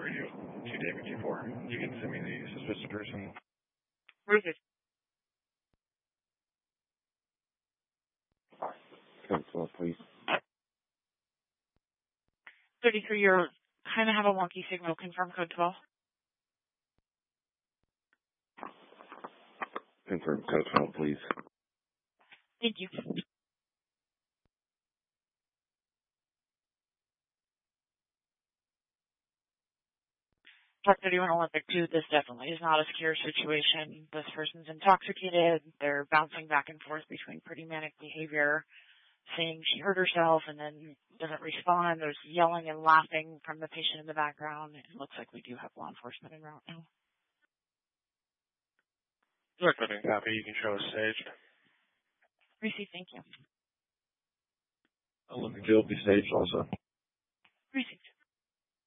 radio to David G4. You can send me the suspicious person. Rufus. Code 12, please. 33, you're kind of have a wonky signal. Confirm code 12. Confirm code 12, please. Thank you. Park 31 Olympic 2, this definitely is not a secure situation. This person's intoxicated. They're bouncing back and forth between pretty manic behavior, saying she hurt herself and then doesn't respond. There's yelling and laughing from the patient in the background. It looks like we do have law enforcement en route now. Look, I didn't copy. You can show us staged. Reese, thank you. Olympic 2 will be staged also. Reese.